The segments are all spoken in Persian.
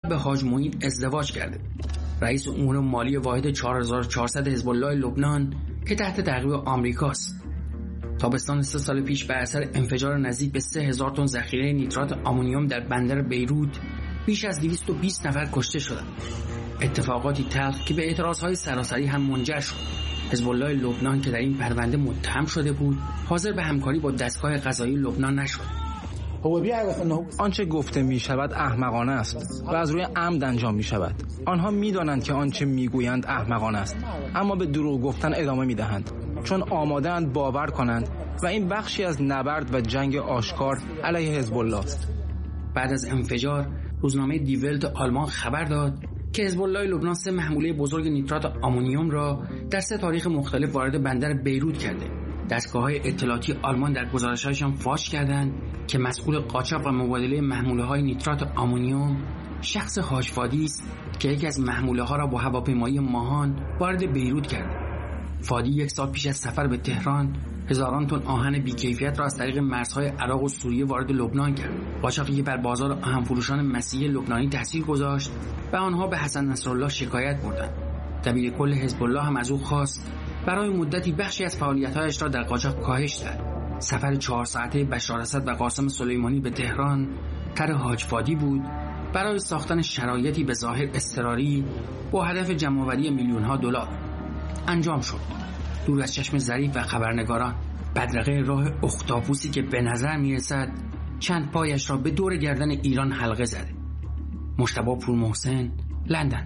به حاج معین ازدواج کرده. رئیس امور مالی واحد 4400 حزب الله لبنان که تحت تعقیب آمریکاست. تابستان 3 سال پیش به اثر انفجار نزدیک به 3000 تن ذخیره نیترات آمونیوم در بندر بیروت بیش از 220 نفر کشته شدند. اتفاقاتی تلخ که به اعتراضهای سراسری هم منجر شد. حزب الله لبنان که در این پرونده متهم شده بود، حاضر به همکاری با دستگاه قضایی لبنان نشد. آنچه گفته می شود احمقانه است و از روی عمد انجام می شود. آنها می دانند که آنچه می گویند احمقانه است، اما به دروغ گفتن ادامه می دهند چون آماده اند باور کنند و این بخشی از نبرد و جنگ آشکار علیه حزب الله است. بعد از انفجار روزنامه دی ولت آلمان خبر داد که حزب الله لبنان 3 محموله بزرگ نیترات آمونیوم را در 3 تاریخ مختلف وارد بندر بیروت کرده. دستگاه‌های اطلاعاتی آلمان در گزارش‌هایشان فاش کردند که مسئول قاچاق و مبادله محموله‌های نیترات آمونیوم شخص حاج فادی است که یکی از محموله‌ها را با هواپیمایی ماهان وارد بیروت کرده. فادی 1 سال پیش از سفر به تهران هزاران تن آهن بی‌کیفیت را از طریق مرزهای عراق و سوریه وارد لبنان کرد. قاچاقی که بر بازار آهن فروشان مسیحی لبنانی تاثیر گذاشت و آنها به حسن نصرالله شکایت بردند. دبیر کل حزب الله هم از او خواست برای مدتی بخشی از فعالیت‌هایش را در قاچاق کاهش دهد. سفر 4 ساعته بشار اسد و قاسم سلیمانی به تهران طرح حاج فادی بود برای ساختن شرایطی به ظاهر اضطراری با هدف جمع‌آوری میلیون‌ها دلار. انجام شد. دور از چشم ظریف و خبرنگاران، بدرقه راه اختاپوسی که به نظر می‌رسد چند پایش را به دور گردن ایران حلقه زده. مجتبی پورمحسن، لندن.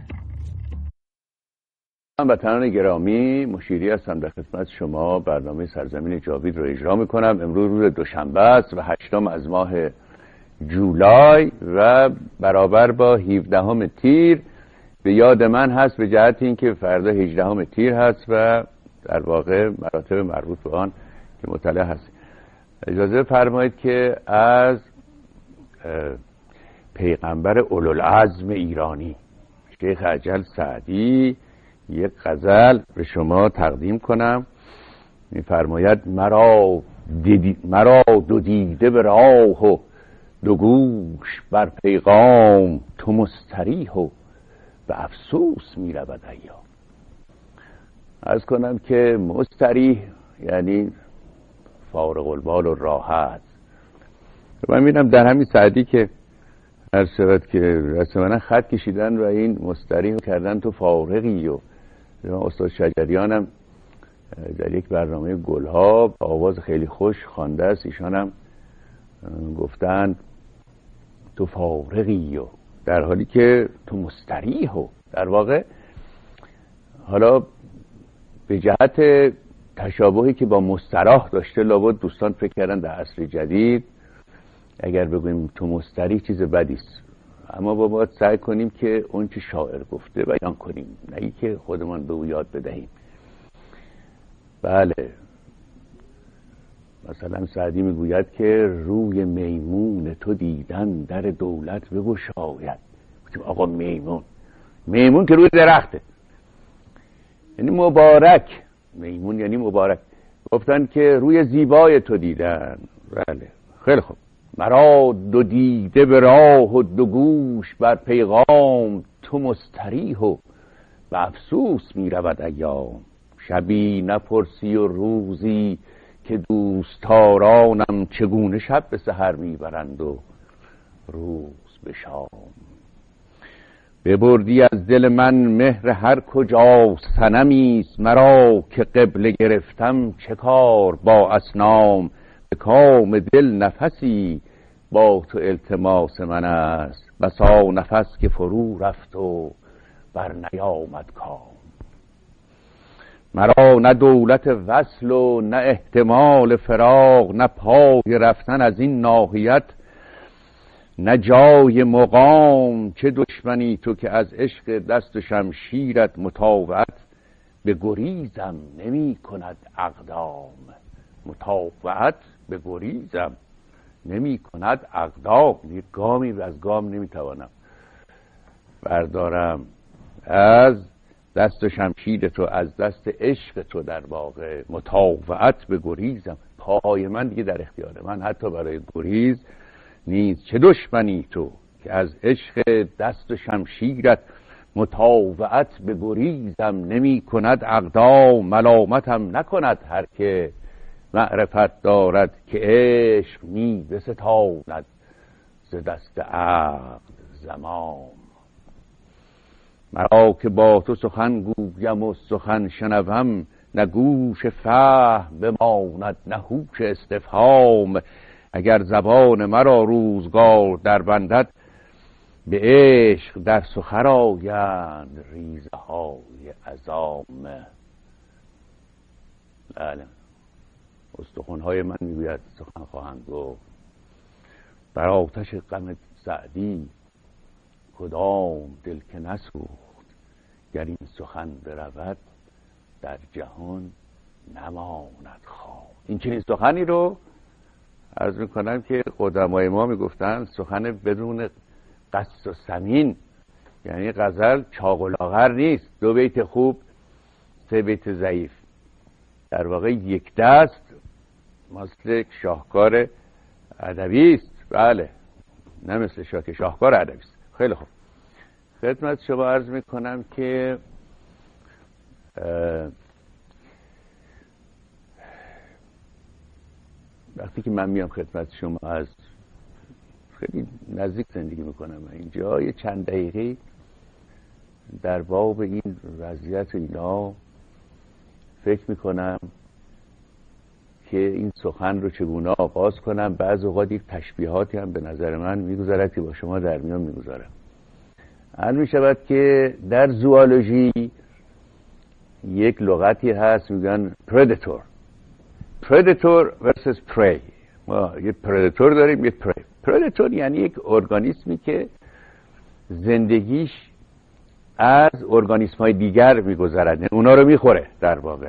هموطنان گرامی، مشیری هستم در خدمت شما. برنامه سرزمین جاوید رو اجرا میکنم. امروز روز دوشنبه است و 8 از ماه جولای و برابر با 17 تیر. به یاد من هست به جهت اینکه فردا 18 تیر هست و در واقع مراتب مربوط به آن که مطلع هست. اجازه فرمایید که از پیغمبر اولوالعزم ایرانی شیخ اجل سعدی یک غزل به شما تقدیم کنم. می‌فرماید مرا دو دیده به راه و دو گوش بر پیغام، تو مستریح و به افسوس می‌رود ایام. عرض کنم که مستریح یعنی فارغ البال و راحت. من می‌بینم در همین سعدی که هر شود که رسما خط کشیدن و این مستریح کردن تو فارغی. و استاد شجریان هم در یک برنامه گلها با آواز خیلی خوش خوانده است. ایشان هم گفتن تو فارغی و در حالی که تو مستریح. و در واقع حالا به جهت تشابهی که با مستراح داشته لابد دوستان فکر کردن در عصر جدید اگر بگوییم تو مستریح چیز بدی است، اما باید سعی کنیم که اون چه شاعر گفته بیان کنیم، نه ای که خودمان به او یاد بدهیم. بله، مثلا سعدی میگوید که روی میمون تو دیدن در دولت بگشاید. آقا میمون که روی درخته یعنی مبارک، میمون یعنی مبارک. گفتن که روی زیبای تو دیدن. بله خیلی خوب. مرا دو دیده به راه و دو گوش بر پیغام، تو مستریح و به افسوس می رود ایام. شبی نپرسی و روزی که دوستارانم چگونه شب به سحر می برند و روز به شام. ببردی از دل من مهر هر کجا صنمیست مرا، که قبله گرفتم چه کار با اصنام. به کام دل نفسی با تو التماس من است، بسا نفس که فرو رفت و بر نیامد کام. مرا نه دولت وصل و نه احتمال فراق، نه پای رفتن از این ناحیت نه جای مقام. چه دشمنی تو که از عشق دست شمشیرت مطاوعت به گریزم نمی کند اقدام. مطاوعت به گریزم نمی کند اقدام. یک گامی از گام نمی توانم بردارم از دست شمشیر تو، از دست عشق تو. در واقع مطاوعت به گریزم، پای من دیگه در اختیار من حتی برای گریز نیست. چه دشمنی تو که از عشق دست و شمشیرت مطاوعت به گریزم نمی کند اقدام، ملامتم نکند هر که معرفت دارد که عشق می بستاند ز دست عقل زمام. مرا که با تو سخن گویم و سخن شنوم، نه گوش فهم بماند نه هوش استفهام. اگر زبان مرا روزگار در بندد، به عشق در سخن آیند ریزه های عظام. بله، استخوان‌های من میگوید سخن خواهند گفت. بر آتش غم سعدی کدام دل که نسوخت، گر این سخن برود در جهان نماند خام. این چنین سخنی رو عرض میکنم که قدمای ما میگفتن سخن بدون قصد و سمین، یعنی غزل چاق و لاغر نیست، 2 بیت خوب 3 بیت ضعیف، در واقع یک دست مثل شاهکار ادبی است. بله، نه مثل شاهکار ادبی است. خیلی خوب، خدمت شما عرض میکنم که وقتی که من میام خدمت شما از خیلی نزدیک زندگی میکنم اینجا، یه چند دقیقه در باب این وضعیت اینا فکر میکنم که این سخن رو چگونه آغاز کنم. بعض اوقات یک تشبیهاتی هم به نظر من میگذارد که با شما در میان میگذارم. علم میشود که در زوالوژی یک لغتی هست میگن predator versus prey. ما یه predator داریم، یه prey. predator یعنی یک ارگانیسمی که زندگیش از ارگانیسم های دیگر میگذرد، اونا رو میخوره در واقع.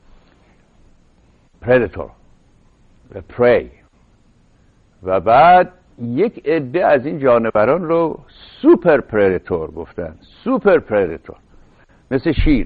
predator و prey. و بعد یک عده از این جانوران رو سوپر پردیتور گفتن. سوپر پردیتور مثل شیر،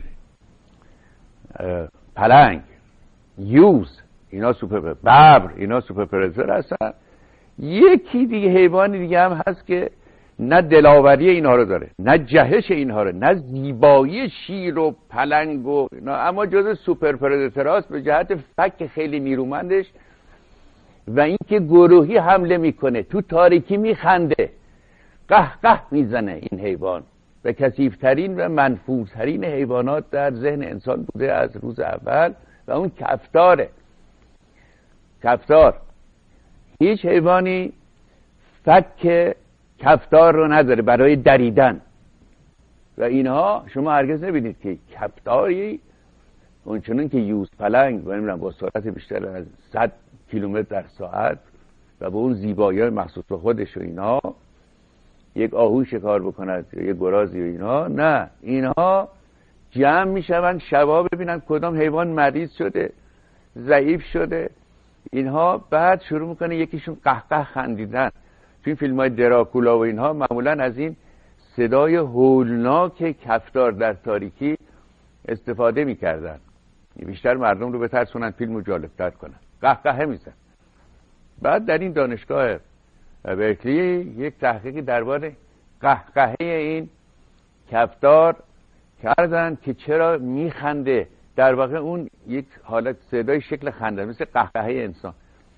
پلنگ، یوز، اینا سوپر پردیتور. ببر، اینا سوپر پردیتور هستن. یکی دیگه حیوانی دیگه هم هست که نه دلاوری اینها رو داره، نه جهش اینها رو، نه زیبایی شیر و پلنگ و اینا، اما جز سوپر پردیتور هست به جهت فک خیلی نیرومندش و اینکه گروهی حمله میکنه، تو تاریکی میخنده، قهقه میزنه. این حیوان و کثیف‌ترین و منفورترین حیوانات در ذهن انسان بوده از روز اول و اون کفتاره. کفتار، هیچ حیوانی فک کفتار رو نداره برای دریدن و اینها شما هرگز نبینید که کفتاری اونچنان که یوز پلنگ و با سرعت بیشتر از 100 کیلومتر در ساعت و با اون زیبایی مخصوص به خودش و اینا یک آهوی شکار بکند یا یک گرازی و اینا، نه، اینها جمع میشون شبا ببینن کدام حیوان مریض شده، ضعیف شده. اینها بعد شروع میکنه یکیشون قهقه خندیدن. تو این فیلم های دراکولا و اینها معمولا از این صدای هولناک کفتار در تاریکی استفاده میکردن، بیشتر مردم رو بترسونن، فیلم رو جالبتر کنن. قهقه میزن. بعد در این دانشگاه برکلی یک تحقیقی درباره قهقه این کفتار کردن که چرا میخنده. در واقع اون یک حالت صدای شکل خنده مثل قهقه انسان.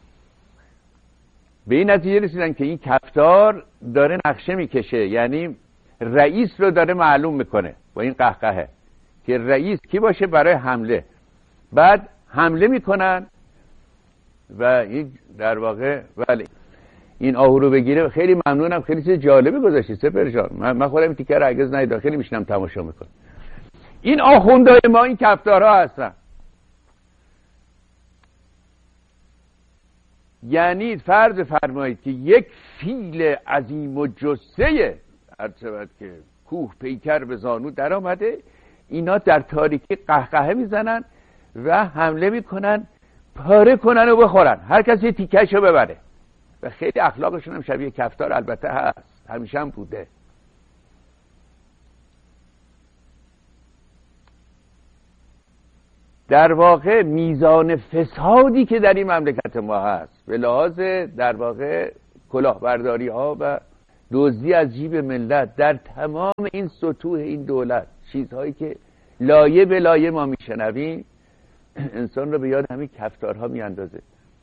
به این نتیجه رسیدن که این کفتار داره نقشه میکشه، یعنی رئیس رو داره معلوم میکنه با این قهقه که رئیس کی باشه برای حمله. بعد حمله میکنن و این در واقع ولی این آهو رو بگیره. خیلی ممنونم، خیلی چیز جالبی گذاشتی سپر جان. من خودم این تیکه رو هرگز ندیدم، خیلی میشنم تماشا میکنم. این آخوندهای ما این کفتارها هستن. یعنی فرض فرمایید که یک فیل عظیم و جثه هرچند که کوه پیکر به زانو در آمده، اینا در تاریکی قهقه میزنن و حمله میکنن، پاره کنن و بخورن، هر کسی تیکه‌شو ببره. و خیلی اخلاقشون هم شبیه کفتار البته هست، همیشه هم بوده. در واقع میزان فسادی که در این مملکت ما هست به لحاظ در واقع کلاهبرداری ها و دزدی از جیب ملت در تمام این سطوح این دولت، چیزهایی که لایه به لایه ما میشنویم، انسان رو به یاد همین کفتارها میاندازه.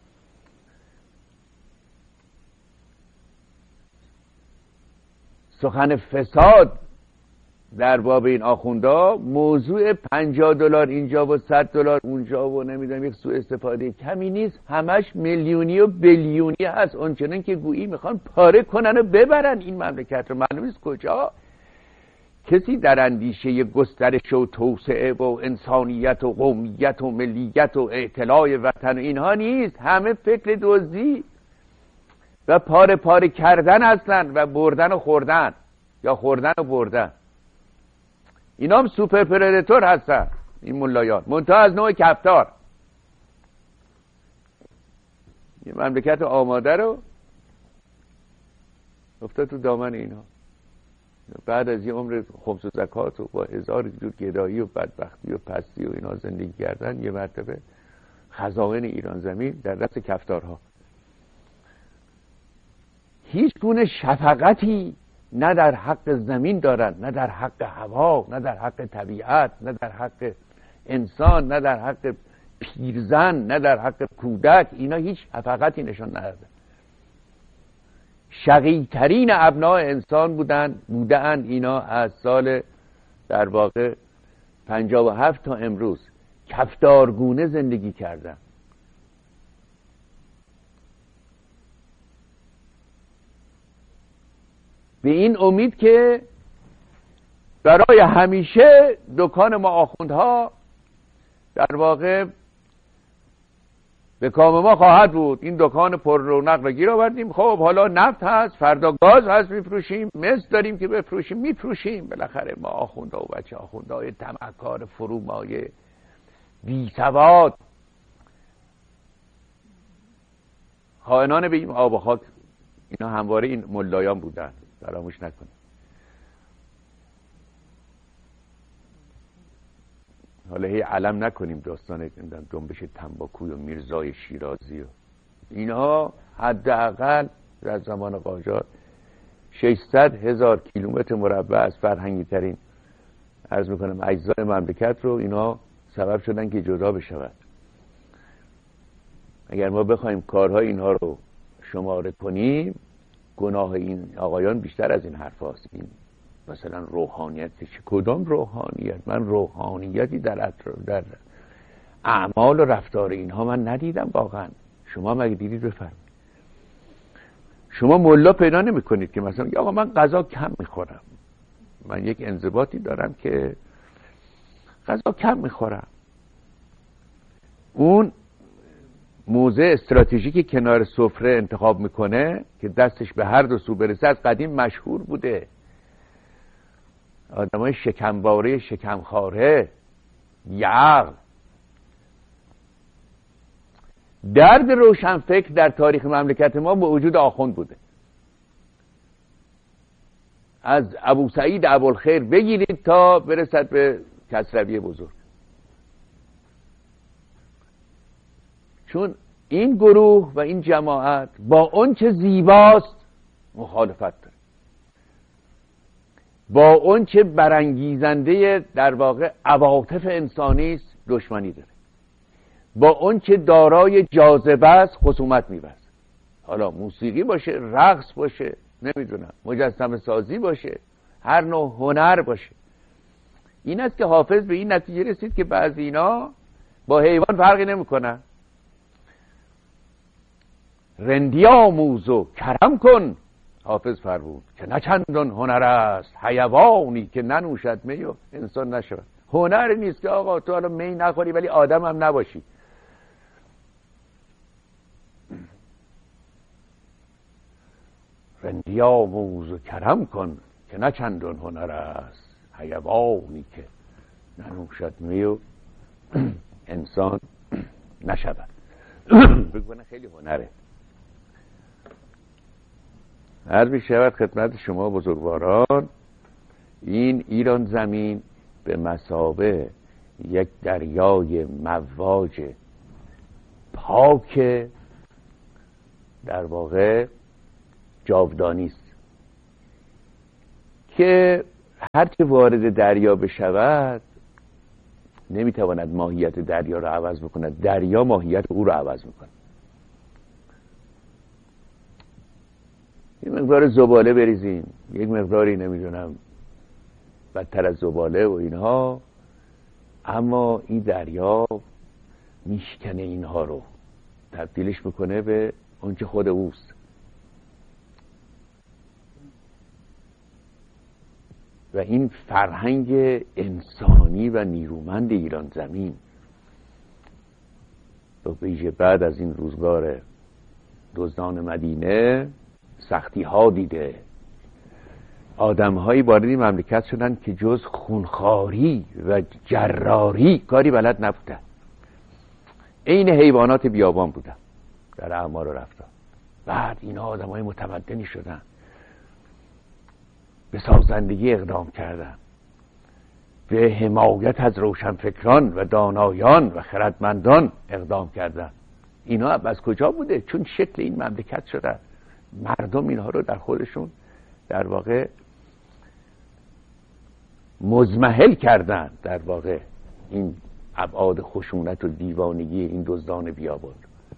سخن فساد در باب این آخوندا موضوع $50 اینجا و $100 اونجا و نمیدونم یک سوء استفاده کمی نیست، همش میلیونی و بیلیونی هست، اونچنان که گویی میخوان پاره کنن و ببرن این مملکت رو. معلوم نیست کجا. کسی در اندیشه گسترش و توسعه و انسانیت و قومیت و ملیت و اعتلاع وطن و اینها نیست، همه فکر دزدی و پاره پاره کردن هستن و بردن و خوردن یا خوردن و بردن. اینا هم سوپر پردیتور هستن این ملایان، منتها از نوع کفتار. یه مملکت آماده رو افتاد تو دامن اینا. بعد از یه عمر خمس و زکات و با 1000 جور گدایی و بدبختی و پستی و اینا زندگی کردن، یه مرتبه خزائن ایران زمین در دست کفتارها. هیچ گونه شفقتی نه در حق زمین دارن، نه در حق هوا، نه در حق طبیعت، نه در حق انسان، نه در حق پیرزن، نه در حق کودک. اینا هیچ شفقتی نشان ندادن. شقی‌ترین ابناء انسان بودن اینا از سال در واقع 57 تا امروز کفتارگونه زندگی کردن. به این امید که برای همیشه دکان ما آخوندها در واقع به کام ما خواهد بود. این دکان پر رونق را گیر آوردیم، خب حالا نفت هست، فردا گاز هست میفروشیم، مس داریم که بفروشیم، میفروشیم. بالاخره ما آخونده و بچه آخونده های طمعکار فرومایه بی سواد خائنان به این آب و خاک، اینا همواره این ملایان بودن، فراموش نکنیم. حالا هی علم نکنیم داستان جنبش تنباکوی و میرزای شیرازی و اینها حداقل در زمان قاجار 600,000 کیلومتر مربع از فرهنگی ترین عرض میکنم اجزای مملکت رو اینا سبب شدن که جدا بشود. اگر ما بخوایم کارهای اینها رو شماره کنیم، گناه این آقایان بیشتر از این حرف هاست. این مثلا روحانیت، کدام روحانیت؟ من روحانیتی در اعمال و رفتار اینها من ندیدم واقعا. شما مگه دیدید؟ بفرمایید. شما ملا پیدا نمی کنید که مثلا آقا من غذا کم میخورم، من یک انضباطی دارم که غذا کم میخورم. اون موضع استراتژیکی کنار سفره انتخاب میکنه که دستش به هر دو سو برسه، از قدیم مشهور بوده. آدمای شکمباره، شکمخواره، یعقل. درد روشنفکر در تاریخ مملکت ما به وجود آخوند بوده. از ابو سعید ابوالخیر بگیرید تا برسد به کسروی بزرگ. چون این گروه و این جماعت با اون چه زیباست مخالفت داره، با اون چه برانگیزنده در واقع عواطف انسانی است دشمنی داره، با اون چه دارای جاذبه است خصومت می‌ورزه. حالا موسیقی باشه، رقص باشه، نمیدونم مجسمه سازی باشه، هر نوع هنر باشه. این است که حافظ به این نتیجه رسید که بعضی اینا با حیوان فرقی نمی‌کنن. رندی آموز و کرم کن، حافظ فرمود، که نه چندان هنر است حیوانی که ننوشد می و انسان نشود. هنر نیست که آقا تو حالا می نخوری ولی آدم هم نباشی. رندی آموز و کرم کن که نه چندان هنر است حیوانی که ننوشد می و انسان نشود. بگونه خیلی هنره. عرض می‌شود خدمت شما بزرگواران، این ایران زمین به مثابه یک دریای مواج پاک در واقع جاودانی است. که هرچه وارد دریا بشود نمیتواند ماهیت دریا را عوض بکند، دریا ماهیت او را عوض میکند. یک مقدار زباله بریزیم، یک مقداری نمیدونم بدتر از زباله و اینها، اما این دریا میشکنه اینها رو، تبدیلش میکنه به اون که خود اوست. و این فرهنگ انسانی و نیرومند ایران زمین به ویژه بعد از این روزگار دزدان مدینه سختی ها دیده. آدم هایی وارد این مملکت شدن که جز خونخواری و جراری کاری بلد نبودن، عین حیوانات بیابان بودن در اعمال و رفتار. بعد اینا آدم های متمدنی شدن، به سازندگی اقدام کردن، به حمایت از روشنفکران و دانایان و خردمندان اقدام کردن. اینا از کجا بوده؟ چون شکل این مملکت شدن. مردم اینها رو در خودشون در واقع مزمحل کردن، در واقع این ابعاد خشونت و دیوانگی این دزدان بیابان.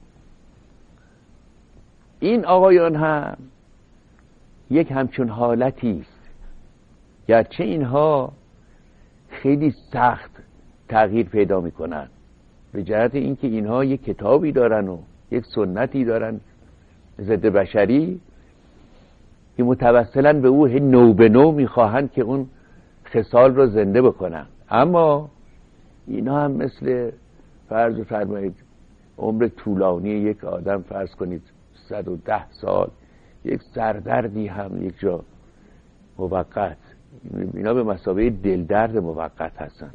این آقایان هم یک همچون حالتی است، گرچه اینها خیلی سخت تغییر پیدا میکنن به جهت اینکه اینها یک کتابی دارن و یک سنتی دارن ضد بشری که متوسلاً به او نو به نو میخواهند که اون خصال رو زنده بکنن. اما اینا هم مثل فرض فرمایید عمر طولانی یک آدم، فرض کنید 110 سال، یک سردردی هم یک جا موقت، اینا به مثابه دلدرد موقت هستن.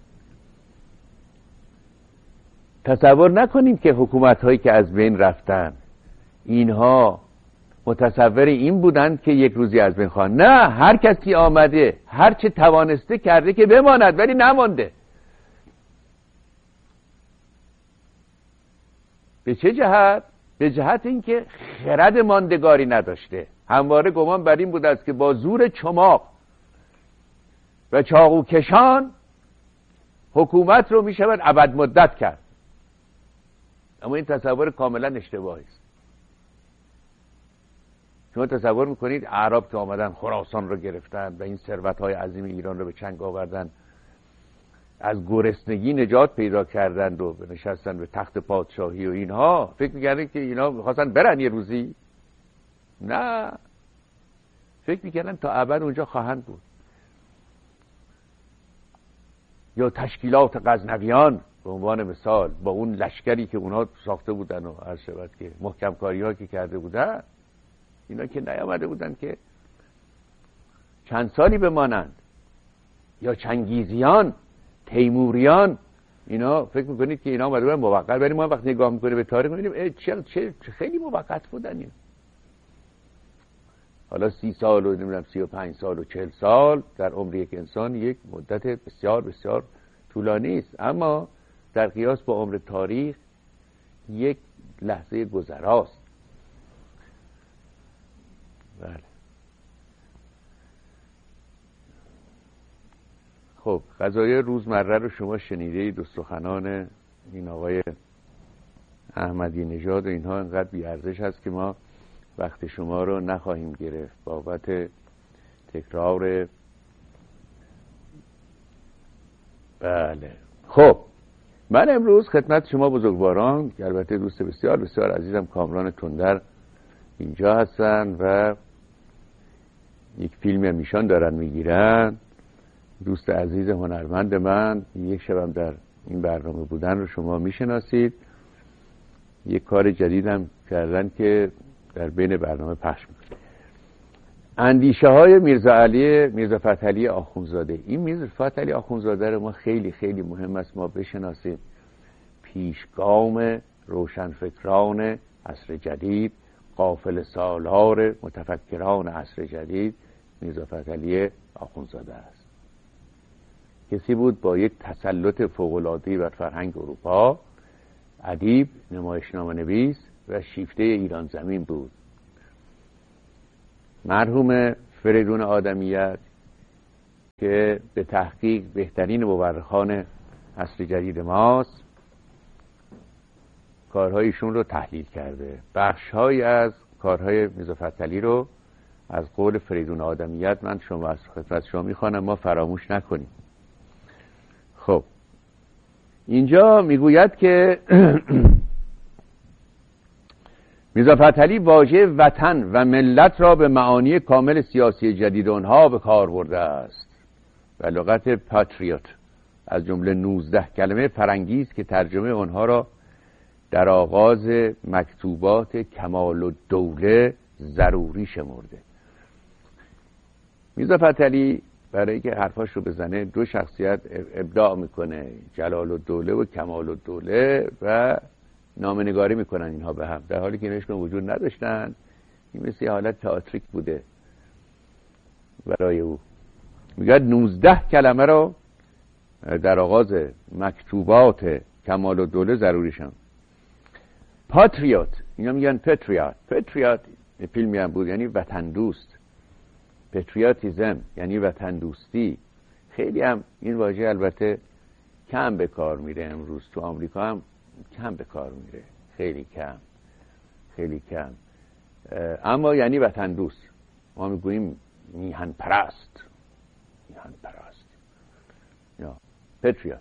تصور نکنیم که حکومت هایی که از بین رفتن اینها متصور این بودن که یک روزی از بین خواهند. نه، هر کسی آمده هر چه توانسته کرده که بماند، ولی نمانده. به چه جهت؟ به جهت اینکه خرد ماندگاری نداشته. همواره گمان بر این بوده است که با زور چماق و چاقو کشان حکومت رو می شود ابد مدت کرد. اما این تصور کاملا اشتباهی است. شما تصور میکنید اعراب که آمدن خراسان رو گرفتن و این ثروت‌های عظیم ایران رو به چنگ آوردن، از گرسنگی نجات پیدا کردند و نشستن به تخت پادشاهی و اینها، فکر می‌کردن که اینا می‌خواستن برن یه روزی؟ نه، فکر می‌کردن تا ابد اونجا خواهند بود. یا تشکیلات غزنویان به عنوان مثال، با اون لشکری که اونها ساخته بودن و عرض شود که محکم کاری‌ها که کرده بودن، اینا که نیامده بودن که چند سالی بمانند. یا چنگیزیان، تیموریان، اینا فکر میکنید که اینا آمده بودن موقت، ولی ما وقتی نگاه میکنیم به تاریخ میبینیم چه خیلی موقت بودن این. حالا 30 سال و نمیدونم 35 سال و 40 سال در عمر یک انسان یک مدت بسیار بسیار طولانی است، اما در قیاس با عمر تاریخ یک لحظه گذراست. بله. خب قضایای روزمره رو شما شنیدید و سخنان این آقای احمدی نژاد و اینها انقدر بی‌ارزش هست که ما وقت شما رو نخواهیم گرفت بابت تکرار. بله. خب من امروز خدمت شما بزرگواران که البته دوست بسیار بسیار عزیزم کامران تندر اینجا هستن و یک فیلمی هم ایشان دارن میگیرن، دوست عزیز هنرمند من، یک شبم در این برنامه بودن رو شما میشناسید. یک کار جدیدم کردن که در بین برنامه پخش میکنه. اندیشه های میرزا فتحعلی آخوندزاده. این میرزا فتحعلی آخوندزاده رو ما خیلی خیلی مهم است ما بشناسیم. پیشگام روشنفکران عصر جدید، قافله سالار متفکران عصر جدید میرزا فتحعلی آخوندزاده است. کسی بود با یک تسلط فوق‌العاده‌ای بر فرهنگ اروپا، ادیب، نمایشنامه نویس و شیفته ایران زمین بود. مرحوم فریدون آدمیت که به تحقیق بهترین مورخان عصر جدید ماست کارهایشون رو تحلیل کرده. بخش‌هایی از کارهای میرزا فتحعلی رو از قول فریدون آدمیت من شما از خدمت شما میخوانم، ما فراموش نکنیم. خب اینجا میگوید که میرزا فتحعلی واژه وطن و ملت را به معانی کامل سیاسی جدید آنها به کار برده است و لغت پاتریوت از جمله 19 کلمه فرنگی است که ترجمه آنها را در آغاز مکتوبات کمال الدوله ضروری شمرده. میرزا فتحعلی برای اینکه حرفاش رو بزنه دو شخصیت ابداع میکنه، جلال الدوله و کمال الدوله، و نامه‌نگاری میکنن اینها به هم، در حالی که اینشون وجود نداشتن. این مثل حالت تئاتریک بوده برای او. میگه 19 کلمه رو در آغاز مکتوبات کمال الدوله ضروری شد. پاتریوت، اینا میگن پتریات. پتریات فیلمی هم بود، یعنی وطن دوست. پتریاتیزم یعنی وطن دوستی. خیلی هم این واژه البته کم به کار میره امروز، تو آمریکا هم کم به کار میره، خیلی کم، اما یعنی وطن دوست. ما میگوییم میهن پرست یا پتریات.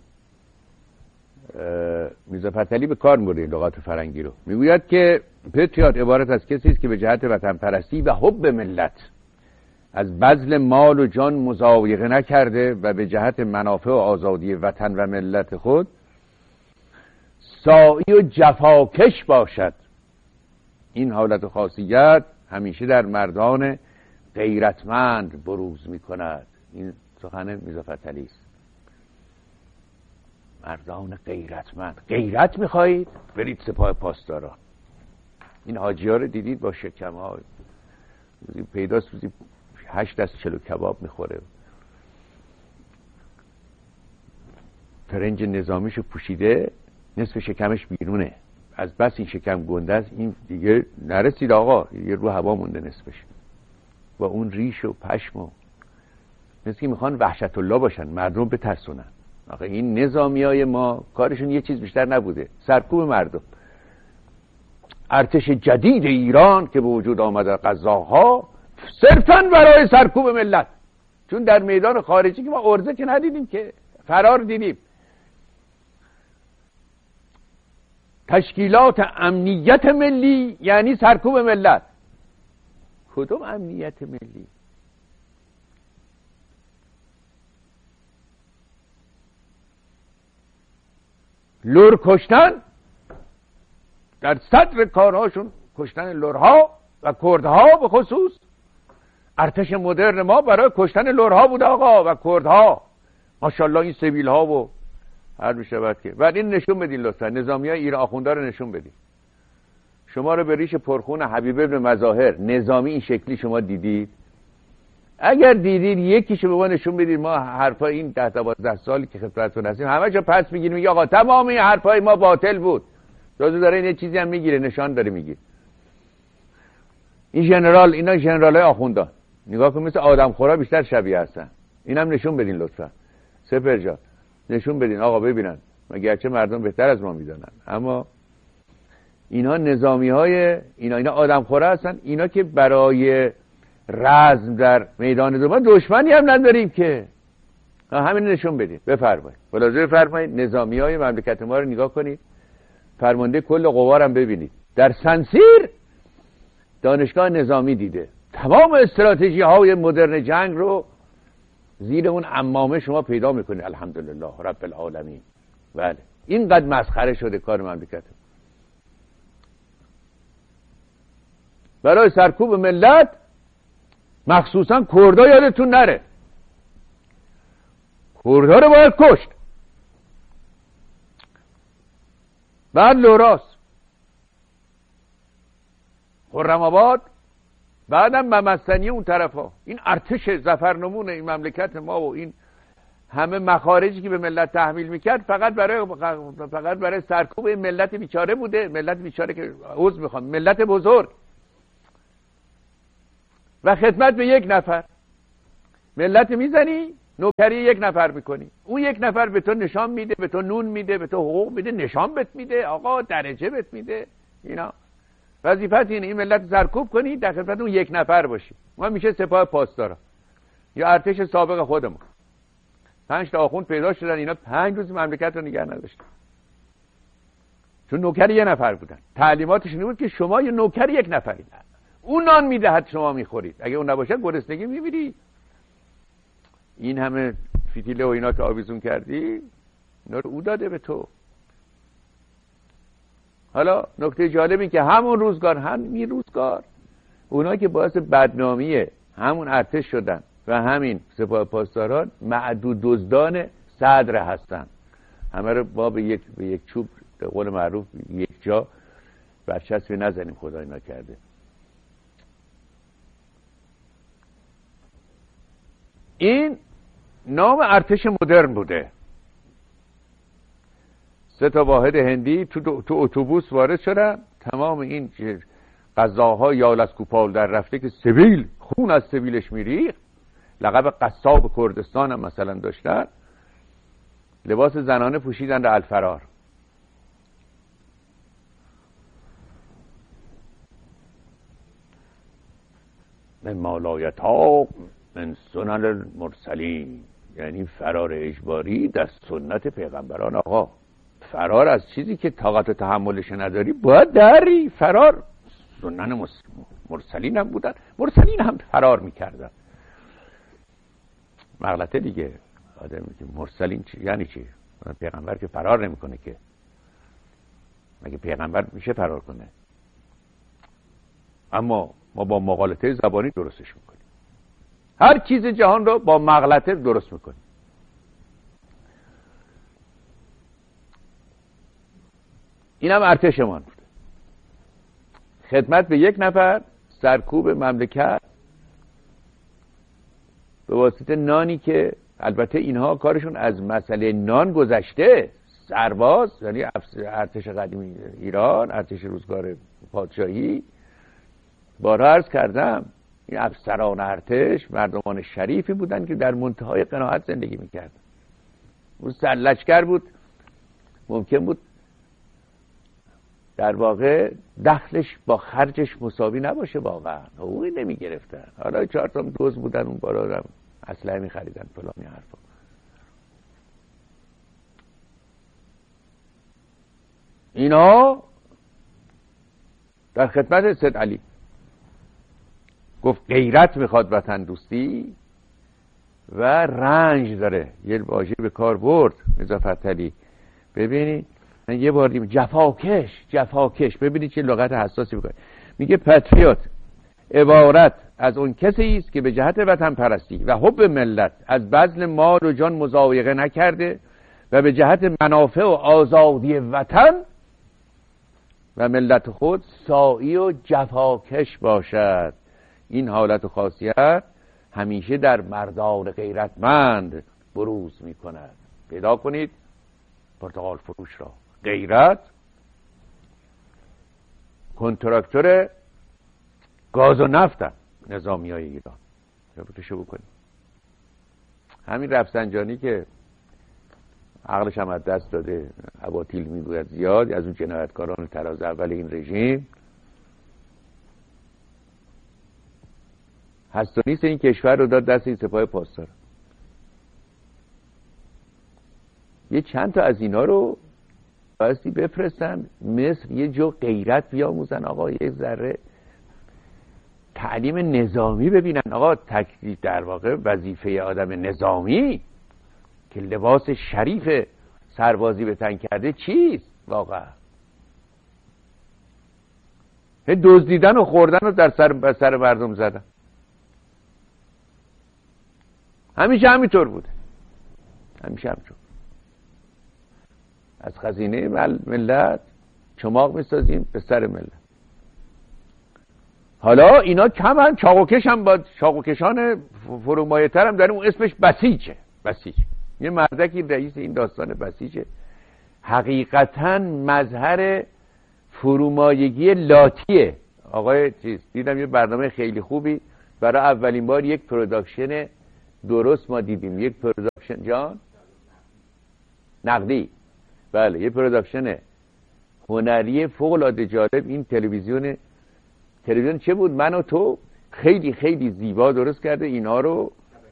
میرزا فتحعلی به کار میبره لغات فرنگی رو. میگوید که پتریات عبارت از کسی است که به جهت وطن پرستی و حب ملت از بذل مال و جان مضایقه نکرده و به جهت منافع و آزادی وطن و ملت خود سعی و جفاکش باشد. این حالت خاصیت همیشه در مردان غیرتمند بروز میکند. این سخن میرزا فتحعلی است. مردان غیرتمند. غیرت میخواهید؟ برید سپاه پاسداران. این حاجی ها رو دیدید با شکم ها پیداست، روزی 8 دست چلو کباب میخوره، فرنج نظامیشو پوشیده، نصف شکمش بیرونه، از بس این شکم گنده است، این دیگه نرسید آقا، یه رو هوا مونده نصفش، با اون ریش و پشم و مثل که میخوان وحشت الله باشن، مردم بترسونن. آخه این نظامی های ما کارشون یه چیز بیشتر نبوده، سرکوب مردم. ارتش جدید ایران که به وجود آمده قزاق‌ها صرفاً برای سرکوب ملت، چون در میدان خارجی که ما ارزه که ندیدیم، که فرار دیدیم. تشکیلات امنیت ملی یعنی سرکوب ملت. کدوم امنیت ملی؟ لور کشتن، در صدر کارهاشون کشتن لورها و کردها به خصوص. ارتش مدرن ما برای کشتن لورها بود آقا و کردها. ماشاءالله این سبیل ها و هر میشود که بعد این نشون بدین لطفا، نظامی های ایران آخونده رو نشون بدین. شما رو به ریش پرخون حبیب ابن مظاهر نظامی این شکلی شما دیدید؟ اگر دیدید یکیشو به ما نشون بدید. ما حرفای این 10-12 سالی که خدمتتون هستیم همه جا پس میگیریم، میگه آقا تمام این حرفای ما باطل بود. تازه داره این یه چیزی هم میگیره، نشان داره میگیره. این ژنرال، اینا ژنرالای آخونده، نگاه کن مثل آدم خورا بیشتر شبیه هستن. اینم نشون بدین لطفا سپر جان، نشون بدین آقا ببینن، مگه چه مردم بهتر از ما میدونن. اما اینا نظامی های اینا آدم خورا هستن. اینا که برای رزم در میدان ما دشمنی هم نداریم که. همین نشون بدین. بفرمایید ملاحظه بفرمایید. نظامی های مملکت ما رو نگاه کنید، فرمانده کل قوا رو ببینید. در سنسیر دانشگاه نظامی دیده تمام استراتژی های مدرن جنگ رو زیر اون عمامه شما پیدا میکنید. الحمدلله رب العالمین. بله اینقدر مسخره شده کار مملکت. برای سرکوب ملت مخصوصا کردها یادتون نره، کردها رو باید کشت. بعد لوراس، خرم آباد، بعدم ممسنی اون طرفا. این ارتش ظفرنمون این مملکت ما و این همه مخارجی که به ملت تحمیل میکرد فقط برای سرکوب این ملت بیچاره بوده. ملت بیچاره که عذر میخوام، ملت بزرگ و خدمت به یک نفر. ملت میزنی نوکری یک نفر میکنی، اون یک نفر به تو نشان میده، به تو نون میده، به تو حقوق میده، نشان بهت میده، آقا درجه بهت میده. اینا وظیفت اینه این ملت سرکوب کنی، در خدمت اون یک نفر باشی. ما میشه سپاه پاسدارا یا ارتش سابق خودمون. 5 تا آخوند پیدا شدن، اینا 5 روز مملکت رو نگه نداشتن چون نوکر یه نفر بودن. تعلیماتش این بود که شما یه نوکر یک نفری، اون نان میدهد شما میخورید، اگه اون نباشه گرسنگی میمیری. این همه فتیله و اینا که آویزون کردی اینا رو او داده به تو. حالا نکته جالبی که همون روزگار اونا که باعث بدنامی همون ارتش شدن و همین سپاه پاسداران معدود دزدان صدر هستن. همه رو با به یک چوب به قول معروف یک جا برچسبی نزنیم، خدای نکرده. این نام ارتش مدرن بوده. 3 تا واحد هندی تو اتوبوس وارد شدن، تمام این غذاها یال از کوپال در رفته که سبیل خون از سبیلش میریخت. لقب قصاب کردستان هم مثلا داشتن. لباس زنانه پوشیدن در الفرار. من مالایتا من سنن المرسلین، یعنی فرار اجباری در سنت پیغمبران. آقا فرار از چیزی که طاقت تحملش نداری باید داری. فرار سنن مرسلین هم بودن، مرسلین هم فرار میکردن. مغلطه دیگه. آدم میگه مرسلین یعنی چی؟ پیغمبر که فرار نمیکنه که. مگه پیغمبر میشه فرار کنه؟ اما ما با مغالطه زبانی درستش میکنیم. هر چیز جهان رو با مغلطه درست میکنیم. این هم ارتشمان بوده. خدمت به یک نفر، سرکوب مملکت به واسطه نانی که البته اینها کارشون از مسئله نان گذشته. سرباز یعنی ارتش قدیم ایران، ارتش روزگار پادشاهی، بارها عرض کردم این افسران ارتش مردمان شریفی بودن که در منتهای قناعت زندگی میکردن. اون سرلشکر بود، ممکن بود در واقع دخلش با خرجش مساوی نباشه، واقعا حقوقی نمیگرفتن. حالا 4 تا دوز بودن اون بالا هم اسلحه میخریدن فلانی حرفا. اینا در خدمت سید علی گفت غیرت میخواد وطن دوستی و رنج داره. یه واژه به کار برد میرزا فتحعلی. ببینید من یه بار دیدم جفاکش ببینید چه لغت حساسی بکنه. میگه پاتریوت عبارت از اون کسی است که به جهت وطن پرستی و حب ملت از بذل مال و جان مضایقه نکرده و به جهت منافع و آزادی وطن و ملت خود ساعی و جفاکش باشد. این حالت و خاصیت همیشه در مردان غیرتمند بروز می کند. پیدا کنید پرتغال فروش را. غیرت کنترکتور گاز و نفت نظامی های ایران. ربطشو بکنید. همین رفسنجانی که عقلش هم از دست داده، اباطیل میگوید زیاد، از اون جنایتکاران تراز اول این رژیم، هست و نیست این کشور رو داد دست این سپاه پاسدار. یه چند تا از اینا رو بایستی بفرستن مصر، یه جو غیرت بیاموزن. آقا یه ذره تعلیم نظامی ببینن. آقا تکلیف در واقع وظیفه آدم نظامی که لباس شریف سربازی به تن کرده چیست واقعا؟ دزدیدن و خوردن رو در سر مردم زدن. همیشه همینطور بوده. همیشه همینطور. از خزینه ملت چماق میسازیم به سر ملت. حالا اینا کم هم چاقوکش هم با چاقوکشان فرومایه تر هم داریم. اون اسمش بسیج. یه مردکی رئیس این داستان بسیجه. حقیقتا مظهر فرومایگی لاتیه. آقای دیدم یه برنامه خیلی خوبی برای اولین بار یک پروداکشن درست ما دیدیم یک پروداکشن جان نقدی، بله، یه پروداکشن هنری فوق العاده جالب. این تلویزیون چه بود؟ من و تو خیلی خیلی زیبا درست کرده اینا رو.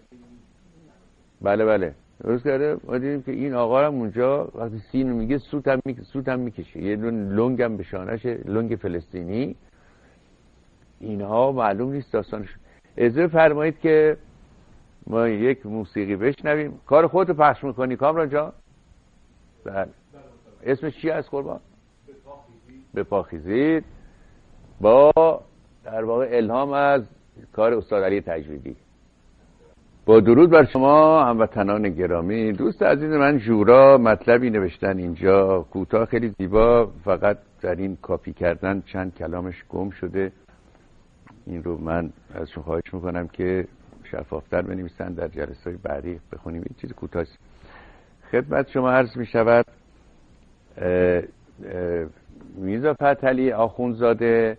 بله درست کرده. ما دیدیم که این آقا هم اونجا وقتی سین میگه سوت هم میکشه، یه دون لنگ هم به شانشه، لنگ فلسطینی. اینها معلوم نیست داستانش. اجازه فرمایید که ما یک موسیقی بشنویم. کار خودتو پخش میکنی کامران جان؟ بله. اسمش چی هست قربان؟ به پا خیزید، با در واقع الهام از کار استاد علی تجویدی. با درود بر شما هموطنان گرامی. دوست عزیز من ژورا مطلبی نوشتن اینجا کوتاه، خیلی زیبا، فقط در این کاپی کردن چند کلامش گم شده. این رو من ازشون خواهش میکنم که شفافتر بنویسن، در جلسه‌های بعدی بخونیم. این چیز کوتاه خدمت شما عرض میشود. میرزا فتحعلی آخوندزاده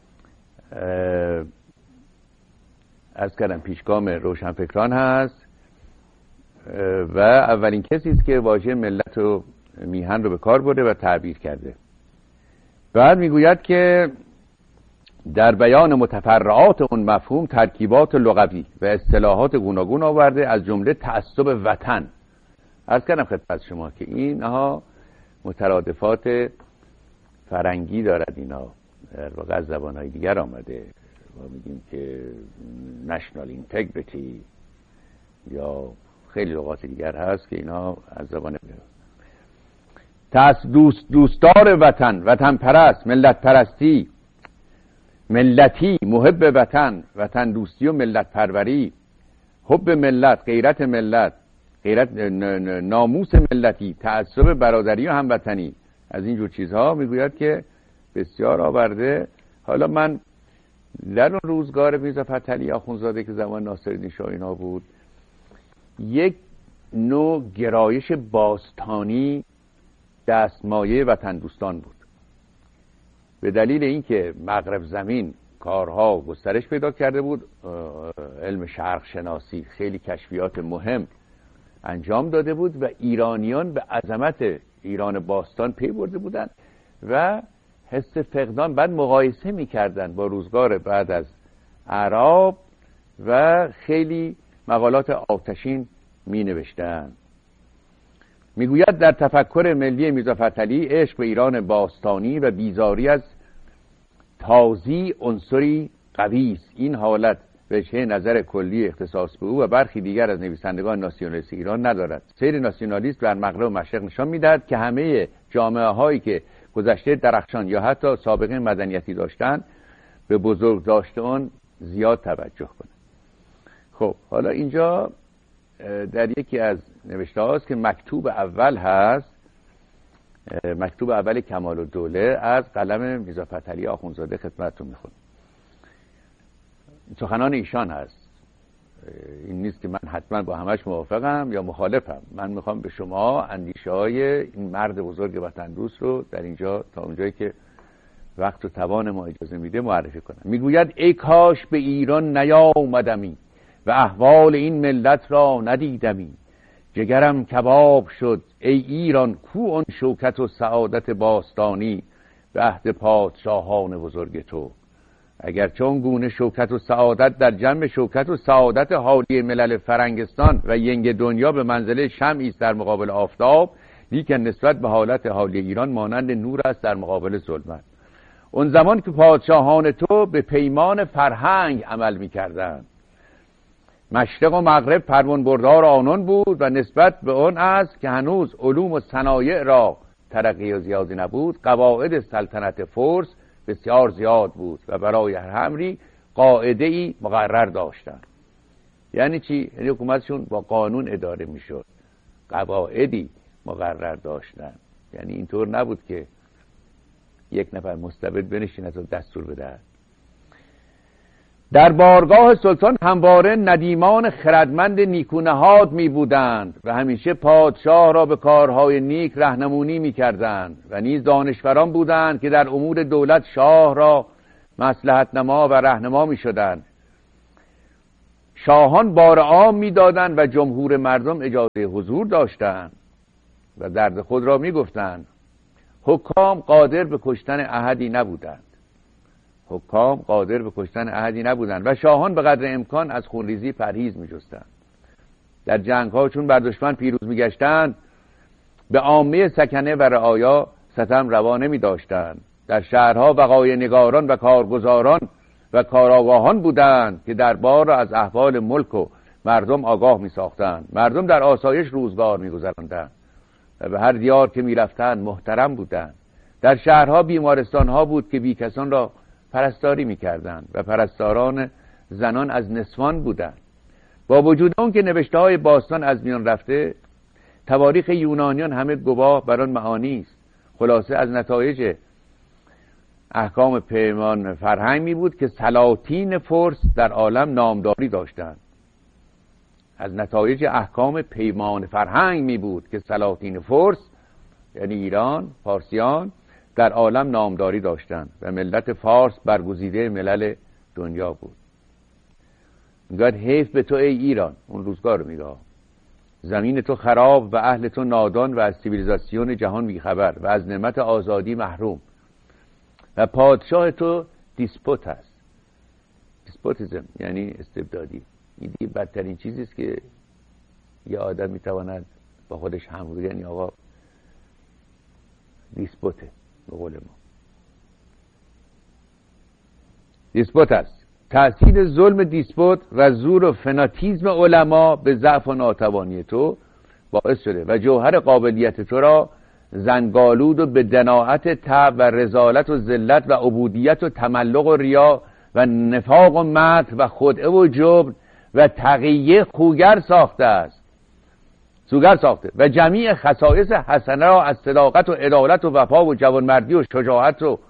از کردم پیشگام روشنفکران هست و اولین کسی است که واژه ملت و میهن رو به کار برده و تعبیر کرده. بعد میگوید که در بیان متفرعات اون مفهوم ترکیبات لغوی و اصطلاحات گوناگون آورده، از جمله تعصب وطن. عرض کردم خدمت شما که اینها مترادفات فرنگی دارد، اینا در واقع از زبانهای دیگر آمده. ما میگیم که نشنال اینتگریتی یا خیلی لغات دیگر هست که اینا از زبان دوستدار وطن، وطن پرست، ملت پرستی، ملتی، محب وطن، وطن دوستی و ملت پروری، حب ملت، غیرت ملت، غیرت ناموس ملتی، تعصب برادری و هموطنی، از این جور چیزها میگوید که بسیار آورده. حالا من در اون روزگار میرزا فتحعلی آخوندزاده که زمان ناصرالدین شاه اینا بود، یک نوع گرایش باستانی دستمایه وطن دوستان بود. به دلیل اینکه مغرب زمین کارها گسترش پیدا کرده بود، علم شرق شناسی خیلی کشفیات مهم انجام داده بود و ایرانیان به عظمت ایران باستان پی برده بودند و حس فقدان بعد مقایسه میکردن با روزگار بعد از اعراب و خیلی مقالات آتشین می نوشتن. میگوید در تفکر ملی میرزا فتحعلی عشق به ایران باستانی و بیزاری از تازی عنصری قوی است. این حالت وجه نظر کلی اختصاص به او و برخی دیگر از نویسندگان ناسیونالیست ایران ندارد. سیر ناسیونالیست در مغرب و مشرق نشان میدهد که همه جامعه هایی که گذشته درخشان یا حتی سابقه مدنیتی داشتند به بزرگ داشته آن زیاد توجه کنند. خب حالا اینجا در یکی از نوشته هاست که مکتوب اول هست، مکتوب اول کمال الدوله از قلم میرزا فتحعلی آخوندزاده خدمتتون میخونم. سخنان ایشان هست، این نیست که من حتما با همش موافقم یا مخالفم. من میخوام به شما اندیشه های این مرد بزرگ وطن دوست رو در اینجا تا اونجایی که وقت و توان ما اجازه میده معرفی کنم. میگوید ای کاش به ایران نیامدمی و احوال این ملت را ندیدمی. جگرم کباب شد ای ایران کو آن شوکت و سعادت باستانی به عهد پادشاهان بزرگ تو. اگر چون گونه شوکت و سعادت در جنب شوکت و سعادت حالی ملل فرنگستان و ینگ دنیا به منزله شمعی است در مقابل آفتاب، لیکن نسبت به حالت حالی ایران مانند نور است در مقابل ظلمت. اون زمان که پادشاهان تو به پیمان فرهنگ عمل می‌کردند، مشرق و مغرب پروان بردار آنان بود و نسبت به آن است که هنوز علوم و صنایع را ترقی و زیادی نبود. قواعد سلطنت فرس بسیار زیاد بود و برای هر امری قاعده‌ای مقرر داشتند. یعنی چی؟ یعنی حکومتشون با قانون اداره میشد، قواعدی مقرر داشتند. یعنی اینطور نبود که یک نفر مستبد بنشیند و دستور بدهد. در بارگاه سلطان همواره ندیمان خردمند نیکونهاد می بودند و همیشه پادشاه را به کارهای نیک راهنمایی می کردند و نیز دانشوران بودند که در امور دولت شاه را مصلحت نما و راهنما می شدند. شاهان بار عام میدادند و جمهور مردم اجازه حضور داشتند و درد خود را میگفتند. حکام قادر به کشتن احدی نبودند. و شاهان به قدر امکان از خونریزی پرهیز می‌جستند. در جنگ‌ها چون بر دشمن پیروز می‌گشتند به عامه سکنه و رعایا ستم روا نمی‌داشتند. در شهرها وقایع نگاران و کارگزاران و کارآگاهان بودند که دربار را از احوال ملک و مردم آگاه می‌ساختند. مردم در آسایش روزگار می‌گذراندند و به هر دیار که می‌رفتند محترم بودند. در شهرها بیمارستان‌ها بود که بیکسان را پرستاری می‌کردند و پرستاران زنان از نسوان بودند. با وجود آن که نوشته‌های باستان از میان رفته، تواریخ یونانیان همه گواه بر آن معانی است. خلاصه از نتایج احکام پیمان فرهنگ می بود که سلاطین فرس در عالم نامداری داشتند. از نتایج احکام پیمان فرهنگ می بود که سلاطین فرس یعنی ایران، فارسیان در عالم نامداری داشتند و ملت فارس برگزیده ملل دنیا بود. میگه حیف به تو ای ایران، اون روزگار رو میگه، زمین تو خراب و اهل تو نادان و از سیویلیزاسیون جهان بیخبر و از نعمت آزادی محروم و پادشاه تو دیسپوت هست. دیسپوتیزم یعنی استبدادی. این دیگه بدترین چیزی است که یه آدم میتواند با خودش هم بگه، یعنی آقا دیسپوته به قول ما. دیسپوت است. تأثیر ظلم دیسپوت و زور و فناتیزم علما به ضعف و ناتوانی تو باعث شده و جوهر قابلیت تو را زنگالود و به دناعت طبع و رذالت و ذلت و عبودیت و تملق و ریا و نفاق و مکر و خدعه و جبن و تقیه خوگر ساخته و جمیع خصایص حسنه را از صداقت و عدالت و وفا و جوانمردی و شجاعت و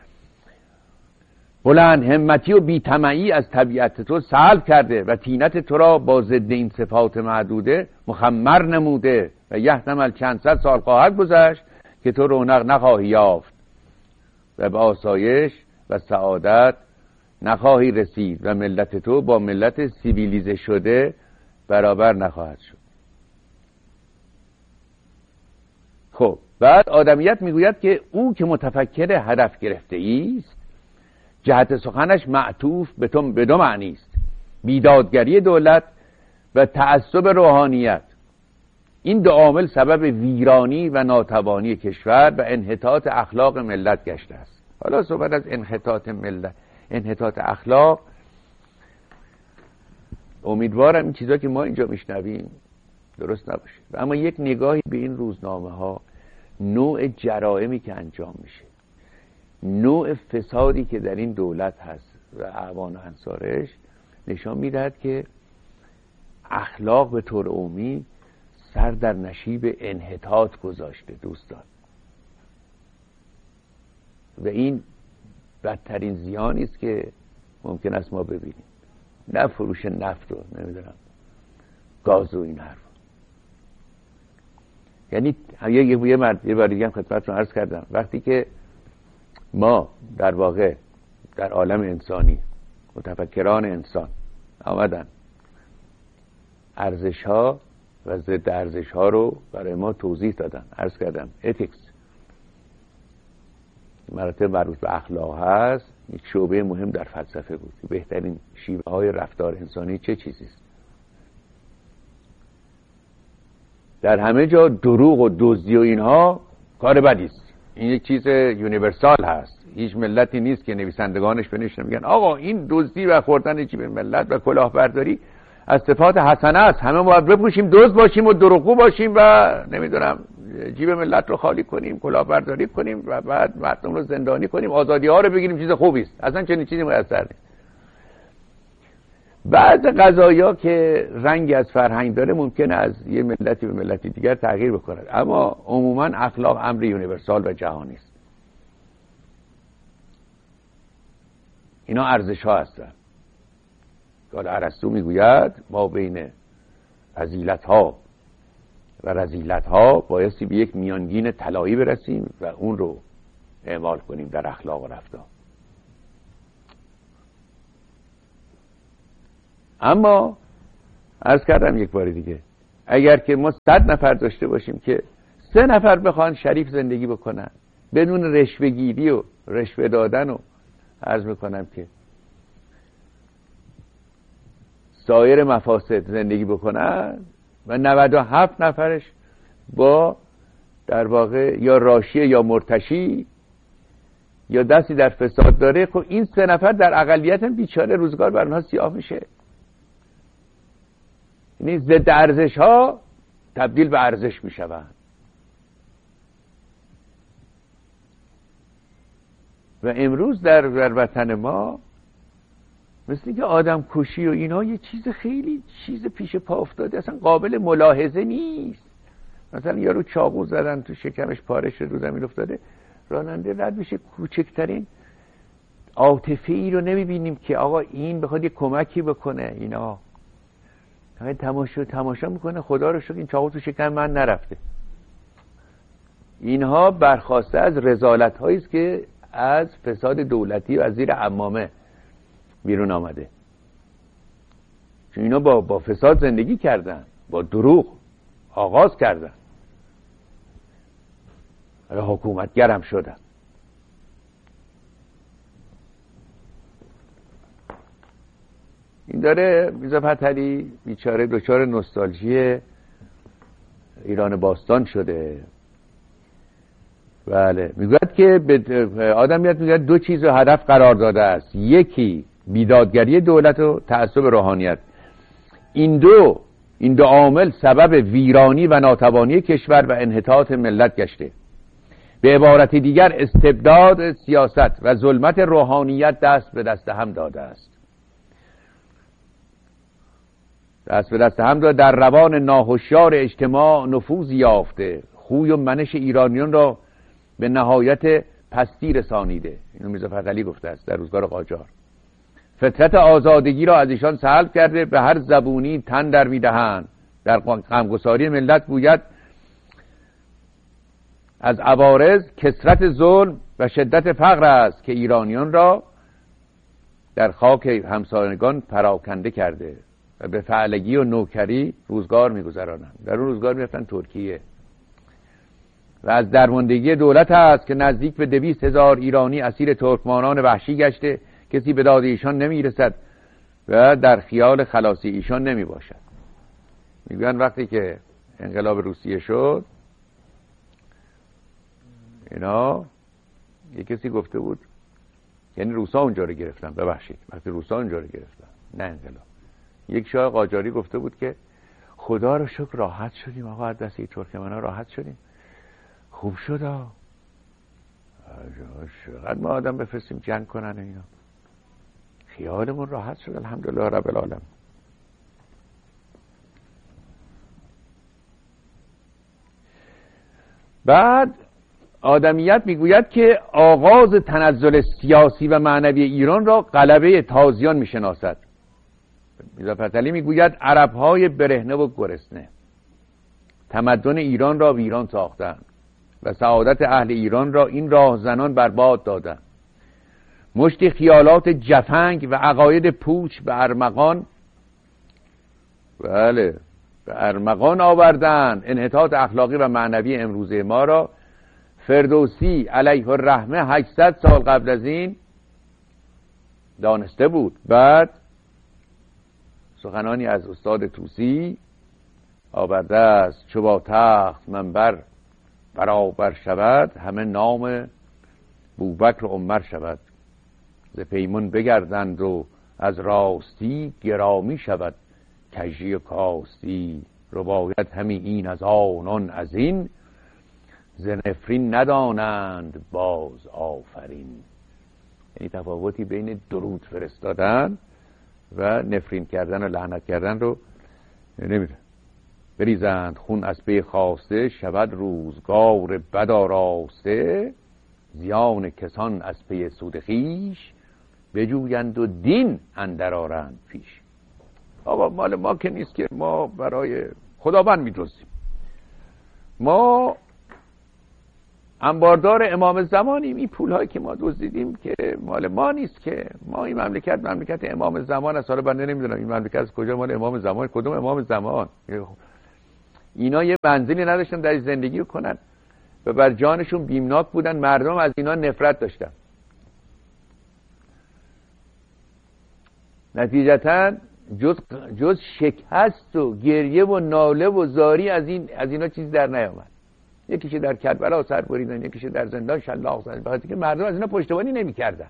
بلند همتی و بی‌طمعی از طبیعت تو سلب کرده و طینت تو را با ضد این صفات معدوده مخمر نموده و یحتمل چند صد سال خواهد گذشت که تو رونق نخواهی یافت و به آسایش و سعادت نخواهی رسید و ملت تو با ملت سیویلیزه شده برابر نخواهد شد. خب بعد آدمیت میگوید که او که متفکر هدف گرفته است جهت سخنش معطوف به دو معنی است: بیدادگری دولت و تعصب روحانیت. این دو عامل سبب ویرانی و ناتوانی کشور و انحطاط اخلاق ملت گشته است. حالا صحبت از انحطاط اخلاق، امیدوارم این چیزا که ما اینجا میشنویم درست نباشه، اما یک نگاهی به این روزنامه ها، نوع جرائمی که انجام میشه، نوع فسادی که در این دولت هست و اعوان و انصارش نشان میدهد که اخلاق به طور عمومی سر در نشیب انحطاط گذاشته دوستان، و این بدترین زیانی است که ممکن است ما ببینیم. نه فروش نفت و نمیدونم گاز و این حرف. یعنی یه بار دیگه هم خدمتتون عرض کردم، وقتی که ما در واقع در عالم انسانی متفکران انسان آمدن ارزش ها و ضد ارزش ها رو برای ما توضیح دادن، عرض کردم اتیکس مراتب مربوط به اخلاق هست، یک شعبه مهم در فلسفه بود. بهترین شیوه های رفتار انسانی چه چیزی است؟ در همه جا دروغ و دزدی و اینها کار بدی است. این یک چیز یونیورسال هست. هیچ ملتی نیست که نویسندگانش بنشینن میگن آقا این دزدی و خوردن جیب ملت و کلاهبرداری از صفات حسنه است، همه باید بپوشیم، دزد باشیم و دروغگو باشیم و نمیدونم جیب ملت رو خالی کنیم، کلاهبرداری کنیم و بعد مردم رو زندانی کنیم، آزادی ها رو بگیریم، چیز خوبی است. اصلا چنین چیزی میسر نیست. بعض قضایا که رنگی از فرهنگ داره ممکنه از یه ملتی به ملتی دیگر تغییر بکنه، اما عموما اخلاق امر یونیورسال و جهانی است. اینا ارزش ها هستن. قال ارسطو میگوید ما بین فضیلت ها و رذیلت ها بایستی به یک میانگین طلایی برسیم و اون رو اعمال کنیم در اخلاق و رفتار. اما عرض کردم یک بار دیگه، اگر که ما 100 نفر داشته باشیم که 3 نفر بخوان شریف زندگی بکنن بدون رشوه گیری و رشوه دادن و عرض میکنم که سایر مفاسد زندگی بکنن و 97 نفرش با در واقع یا راشی یا مرتشی یا دستی در فساد داره، خب این 3 نفر در اقلیت هم بیچاره روزگار بر اونها سیاه میشه. یعنی ضد ارزش ها تبدیل به ارزش میشوند و امروز در وطن ما مثل که آدم کشی و اینا یه چیز خیلی چیز پیش پا افتاده، اصلا قابل ملاحظه نیست. مثلا یارو چاقو زدن تو شکمش پاره شد رو زمین افتاده، راننده رد میشه، کوچکترین عاطفه ای رو نمیبینیم که آقا این بخواد یه کمکی بکنه. اینا همه تماشا میکنه، خدا رو شکر این چاقو تو شکم من نرفته. اینها برخواسته از رذالت هایی است که از فساد دولتی و از زیر عمامه بیرون آمده، چون اینا با فساد زندگی کردن، با دروغ آغاز کردن و حکومتگر هم شدن. این داره میرزا فتحعلی بیچاره دچار نوستالژی ایران باستان شده. بله، میگوید که آدم میگوید 2 چیز رو هدف قرار داده است، یکی بیدادگری دولت و تعصب روحانیت. این دو عامل سبب ویرانی و ناتوانی کشور و انحطاط ملت گشته. به عبارت دیگر استبداد سیاست و ظلمت روحانیت دست به دست هم داده است. دست به دست هم داده، در روان ناهوشیار اجتماع نفوذ یافته، خوی و منش ایرانیان را به نهایت پستی رسانیده. اینو میرزا فتحعلی گفته است در روزگار قاجار. فطرت آزادگی را از ایشان سلب کرده، به هر زبونی تن در میدهند. در غمگساری ملت گوید از عوارض کثرت ظلم و شدت فقر است که ایرانیان را در خاک همسایگان پراکنده کرده و به فعلگی و نوکری روزگار میگذرانند. در اون روزگار میرفتن ترکیه. و از درماندگی دولت است که نزدیک به 200,000 ایرانی اسیر ترکمانان وحشی گشته، کسی به داد ایشان نمیرسد و در خیال خلاصی ایشان نمی باشد. میگن وقتی که انقلاب روسیه شد، اینا یک کسی گفته بود، یعنی روسا اونجا رو گرفتن، ببخشید وقتی روسا اونجا رو گرفتن، نه انقلاب، یک شاه قاجاری گفته بود که خدا رو شکر راحت شدیم، آقا از دست ترکمن‌ها راحت شدیم، خوب شد ها، چقدر ما آدم بفرستیم جنگ کنن اینا، خیالمون راحت شد الحمدلله رب العالمین. بعد آدمیت میگوید که آغاز تنزل سیاسی و معنوی ایران را غلبه تازیان میشناسد. میرزا فتحعلی میگوید عربهای برهنه و گرسنه تمدن ایران را ویران ساختند و سعادت اهل ایران را این راهزنان برباد دادند. مشتی خیالات جفنگ و عقاید پوچ به ارمغان، بله، به ارمغان آوردند. انحطاط اخلاقی و معنوی امروزه ما را فردوسی علیه الرحمه 800 سال قبل از این دانسته بود. بعد سخنانی از استاد طوسی آورده است: چو با تخت منبر برابر شود، همه نام بوبکر و عمر شود. ز پیمان بگردند و از راستی گرامی شود. کژی و کاستی رباید همی این از آنان از این، ز نفرین ندانند باز آفرین. یعنی تفاوتی بین درود فرستادن و نفرین کردن و لعنت کردن رو نمیدن. بریزند خون از پی خواسته، شود روزگار بد آراسته. زیان کسان از پی سود خویش، بجویند و دین اندر آرند پیش. آقا مال ما که نیست که ما برای خداوند می‌دزدیم. ما انباردار امام زمانیم. این پولهایی که ما دزدیدیم که مال ما نیست، که ما این مملکت امام زمان است. حالا بنده نمیدونم این مملکت از کجا مال امام زمان، کدوم امام زمان. اینا یه منزلی نداشتن در زندگی کنن و بر جانشون بیمناک بودن. مردم از اینا نفرت داشتن. نتیجتاً جز شکست و گریه و ناله و زاری از اینا چیز در نیامد. یکیش در کربلا سر بریدن، یکیش در زندان شلاق زدن، بخاطر که مردم از اینا پشتیبانی نمی‌کردن.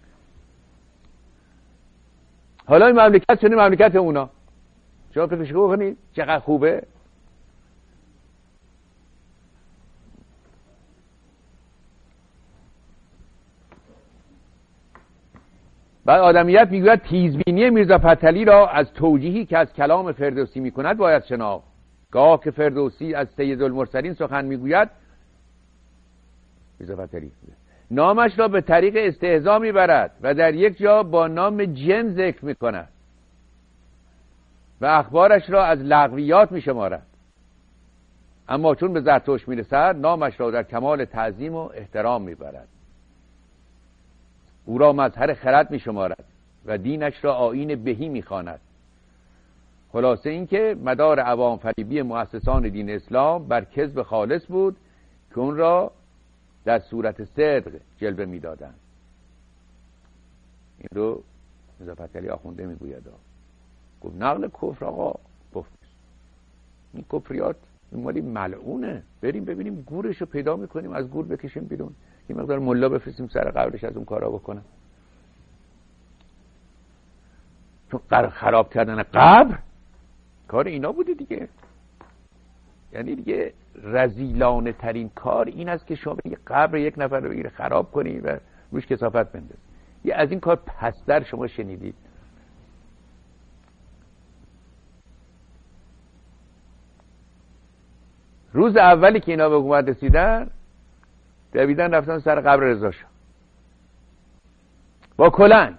حالا این مملکت شده مملکت اونا. شما فکرش کنید چقدر خوبه. بعد آدمیت میگوید تیزبینی میرزا فتحعلی را از توجیهی که از کلام فردوسی میکند باید شناخت. گاه که فردوسی از سیدالمرسلین سخن میگوید، میرزا فتحعلی نامش را به طریق استهزا میبرد و در یک جا با نام جن ذکر میکند و اخبارش را از لغویات میشمارد. اما چون به زرتشت میرسد نامش را در کمال تعظیم و احترام میبرد. او را مظهر خرد میشمارد و دینش را آیین بهی میخواند. خلاصه این که مدار عوام فریبی مؤسسان دین اسلام بر کذب خالص بود که اون را در صورت صدق جلوه میدادند. این رو میرزا فتحعلی آخونده میگوید. گفت نقل کفر آقا گفت این کفریات مالی ملعونه، بریم ببینیم گورش رو پیدا میکنیم، از گور بکشیم بیرون، یه مقدار ملا بفرستیم سر قبرش از اون کارا بکنن. چون خراب کردن قبر کار اینا بوده دیگه. یعنی دیگه رذیلانه ترین کار این است که شما یه قبر یک نفر رو بگیره خراب کنی و روش کثافت بندازی. یه از این کار پستر شما شنیدید؟ روز اولی که اینا به حکومت رسیدن دویدن رفتن سر قبر رضا شاه با کلنگ.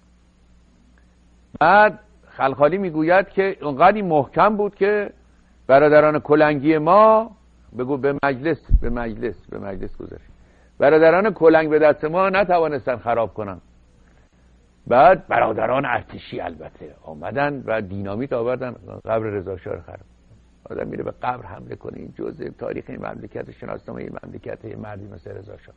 بعد خلخالی میگوید که اونقدر محکم بود که برادران کلنگی ما به مجلس گذاشت. برادران کلنگ به دست ما نتوانستن خراب کنن. بعد برادران ارتشی البته آمدن و دینامیت آوردن قبر رضا شاه رو خراب. آدم میره به قبر حمله کنه. این جزء تاریخ این مملکت، شناسنامه این مملکت، یه مردی مثل رضا شاه.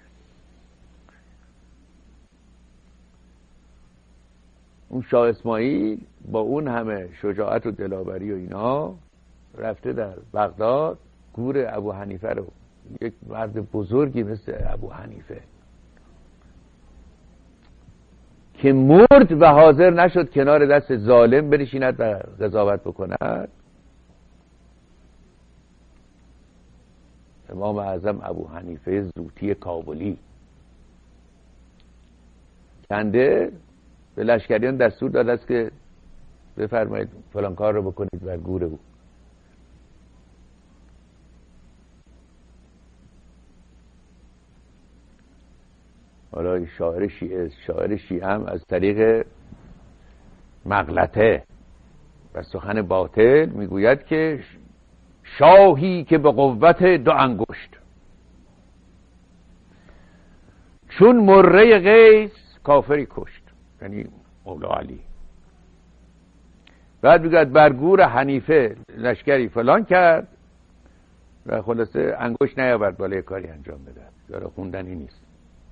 اون شاه اسماعیل با اون همه شجاعت و دلاوری و اینا رفته در بغداد گور ابو حنیفه رو، یک مرد بزرگی مثل ابو حنیفه که مرد و حاضر نشد کنار دست ظالم بنشیند و قضاوت بکند، امام اعظم ابو حنیفه زوطی کابلی کنده به لشکریان دستور داده است که بفرمایید فلان کار رو بکنید بر گور او. حالا شاعر شیعه هم از طریق مغلطه و سخن باطل میگوید که شاهی که به قوت دو انگشت چون مره قیس کافری کشت، یعنی مولا علی. بعد میگوید بر گور حنیفه لشکری فلان کرد و خلاصه انگشت نیاورد بالای کاری انجام بده. داره خوندنی نیست.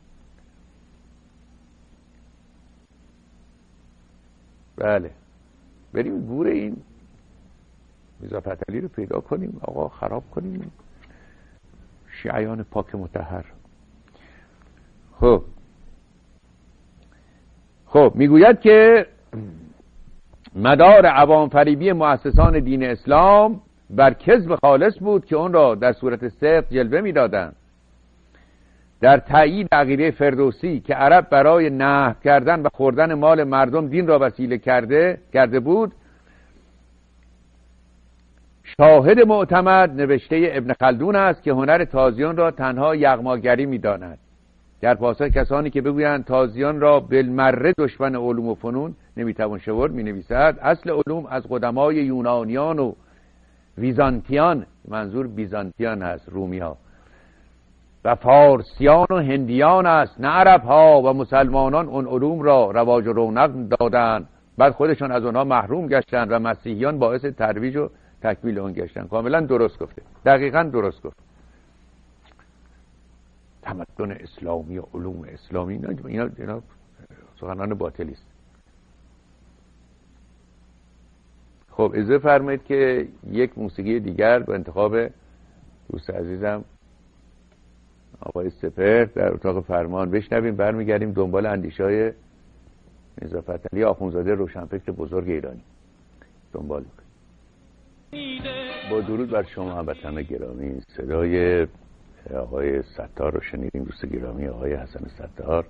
بله بریم گور این میرزا فتحعلی رو پیدا کنیم آقا، خراب کنیم شیعیان پاک مطهر. خب میگوید که مدار عوام فریبی مؤسسان دین اسلام بر کذب خالص بود که اون را در صورت صدق جلوه میدادند. در تایید عقیده فردوسی که عرب برای نهب کردن و خوردن مال مردم دین را وسیله کرده بود، شاهد معتمد نوشته ابن خلدون است که هنر تازیان را تنها یغماگری می‌داند. در پاسخ کسانی که بگویند تازیان را بالمره دشمن علوم و فنون نمیتوان شمرد، می‌نویسد اصل علوم از قدمای یونانیان و ویزانتیان، منظور بیزانتیان هست، رومی‌ها، و فارسیان و هندیان است، نه عرب ها و مسلمانان اون علوم را رواج و رونق دادند، بعد خودشون از اونها محروم گشتند و مسیحیان باعث ترویج و تکمیل اون گشتند. کاملا درست گفته، دقیقا درست گفت. تمدن اسلامی و علوم اسلامی اینا سخنان باطلی است. خب اجازه فرمایید که یک موسیقی دیگر به انتخاب دوست عزیزم آقای سپهر در اتاق فرمان بشنویم، برمیگردیم دنبال اندیشه‌های میرزا فتحعلی آخوندزاده روشنفکر بزرگ ایرانی دنبال می‌کنیم. با درود بر شما هموطنان گرامی، صدای آقای ستار رو شنیدیم. دوست گرامی آقای حسن ستار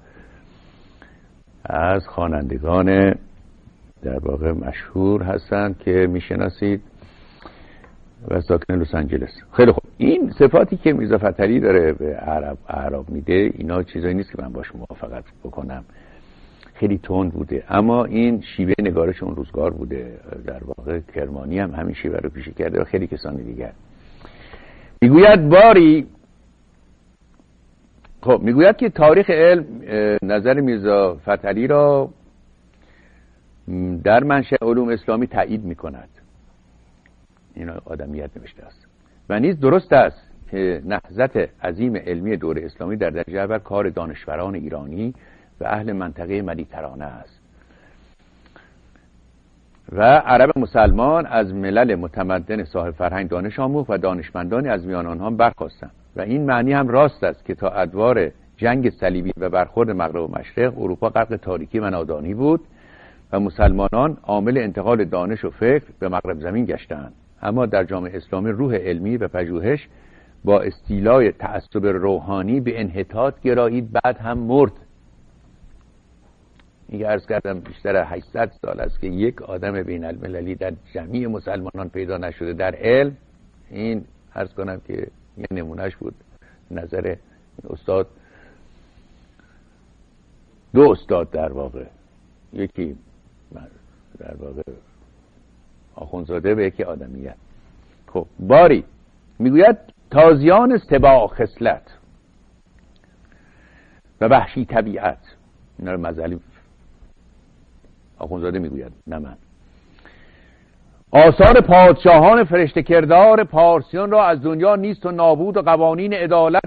از خوانندگان در واقع مشهور هستند که میشناسید و ساکن لس آنجلس. خیلی خوب، این صفاتی که میرزا فتحعلی داره به اعراب میده اینا چیزایی نیست که من باش موافقت بکنم، خیلی تند بوده، اما این شیوه نگارش اون روزگار بوده. در واقع کرمانی هم همین شیوه رو پیشه کرده و خیلی کسانی دیگر. میگوید باری، خب میگوید که تاریخ علم نظر میرزا فتحعلی را در منشأ علوم اسلامی تایید میکند. اینا آدمیت نوشته است. و نیز درست است که نهضت عظیم علمی دور اسلامی در درجه اول کار دانشوران ایرانی و اهل منطقه مدیترانه است و عرب مسلمان از ملل متمدن صاحب فرهنگ دانش آموخت و دانشمندانی از میان آنها برخاستند و این معنی هم راست است که تا ادوار جنگ صلیبی و برخورد مغرب و مشرق اروپا غرق تاریکی و نادانی بود و مسلمانان عامل انتقال دانش و فکر به مغرب زمین گشتند. اما در جامعه اسلامی روح علمی و پژوهش با استیلای تعصب روحانی به انحطاط گرایید، بعد هم مرد. این عرض کردم بیشتر از 800 سال است که یک آدم بین المللی در جمعی مسلمانان پیدا نشده در علم. این عرض کنم که یه نمونهش بود نظر استاد، دو استاد در واقع، یکی در واقع آخوندزاده و یکی آدمیت. خب باری میگوید تازیان سباع خصلت و وحشی طبیعت، اینا رو مزعلی آخوندزاده میگوید نه من، آثار پادشاهان فرشته کردار پارسیان را از دنیا نیست و نابود و قوانین عدالت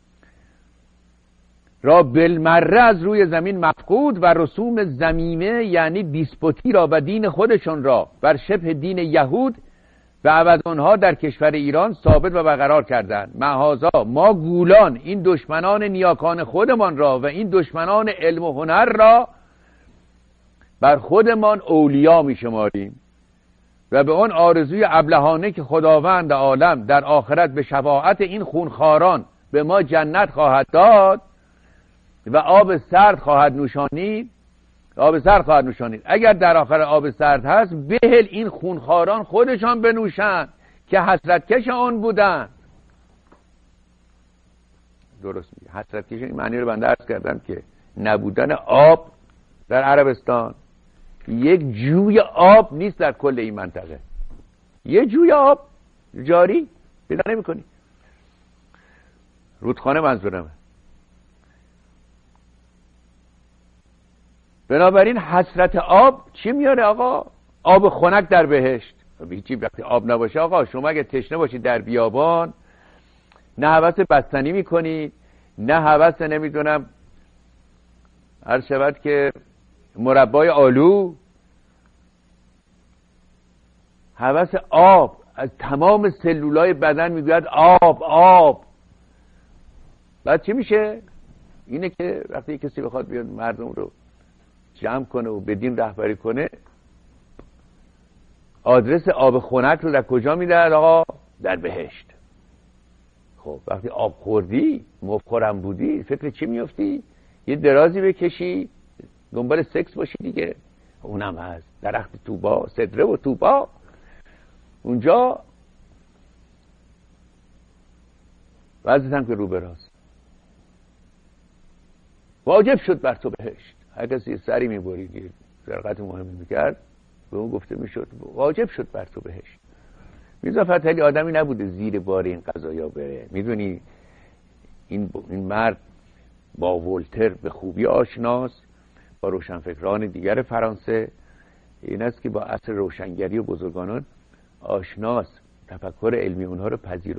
را بالمره از روی زمین مفقود و رسوم ضمیمه یعنی دیسپوتی را و دین خودشون را بر شبه دین یهود و عوض آنها در کشور ایران ثابت و برقرار کردند. معاذا ما گولان این دشمنان نیاکان خودمان را و این دشمنان علم و هنر را بر خودمان اولیا می شماریم و به آن آرزوی ابلهانه که خداوند عالم در آخرت به شفاعت این خونخواران به ما جنت خواهد داد و آب سرد خواهد نوشانید، آب سرد خواهد نوشانید. اگر در آخر آب سرد هست، بهل این خونخواران خودشان بنوشند که حسرتکش آن بودند. درست میگه. حسرتکش این معنی رو بنده عرض کردم که نبودن آب در عربستان، یک جوی آب نیست در کل این منطقه، یه جوی آب جاری پیدا نمی‌کنی. رودخانه منظورمه. بنابراین حسرت آب چی میاره آقا؟ آب خنک در بهشت. هیچی وقتی آب نباشه آقا، شما اگه تشنه باشید در بیابان نه هوس بستنی میکنی، نه هوس نمیدونم عرض شود که مربای آلو، هوس آب از تمام سلولای بدن میگوید آب آب. بعد چی میشه؟ اینه که وقتی کسی بخواد بیاد مردم رو جمع کنه و به دین رهبری کنه، آدرس آب خنک رو در کجا میده آقا؟ در بهشت. خب وقتی آب خوردی، مفخورم بودی، فکر چی میفتی؟ یه درازی بکشی دنبال سکس باشی دیگه. اونم هست درخت توبا، سدره و توبا، اونجا وضعیت هم که رو براست. واجب شد بر تو بهشت. هر کسی سری میبرید سرقت مهمی میکرد به اون گفته میشد واجب شد بر تو بهشت. میرزا فتحعلی آدمی نبوده زیر بار این قضایا بره. میدونی این مرد با ولتر به خوبی آشناست، با روشنفکران دیگر فرانسه. این است که با عصر روشنگری و بزرگانان آشناست، تفکر علمی اونها رو پذیرفته.